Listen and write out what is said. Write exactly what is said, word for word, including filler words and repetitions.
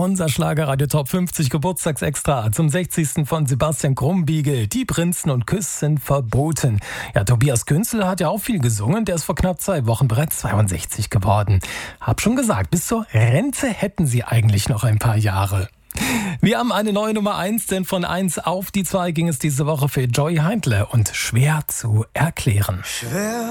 unser Schlagerradio Top fünfzig Geburtstagsextra zum sechzigsten von Sebastian Krumbiegel. Die Prinzen und Küss sind verboten. Ja, Tobias Künzel hat ja auch viel gesungen. Der ist vor knapp zwei Wochen bereits zweiundsechzig geworden. Hab schon gesagt, bis zur Rente hätten sie eigentlich noch ein paar Jahre. Wir haben eine neue Nummer eins, denn von eins auf die zwei ging es diese Woche für Joey Heindle und schwer zu erklären. Schwer